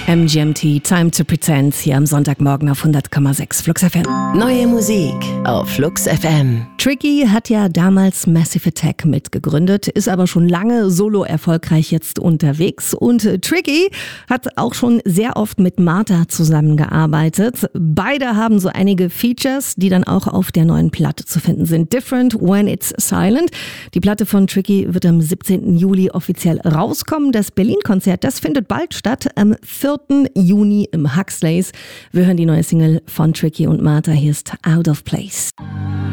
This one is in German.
MGMT, Time to Pretend, hier am Sonntagmorgen auf 100,6 Flux FM. Neue Musik auf Flux FM. Tricky hat ja damals Massive Attack mitgegründet, ist aber schon lange solo erfolgreich jetzt unterwegs. Und Tricky hat auch schon sehr oft mit Martha zusammengearbeitet. Beide haben so einige Features, die dann auch auf der neuen Platte zu finden sind. Different When It's Silent. Die Platte von Tricky wird am 17. Juli offiziell rauskommen. Das Berlin-Konzert, das findet bald statt, am 4. Juni im Huxleys. Wir hören die neue Single von Tricky und Martha. Hier ist Out of Place.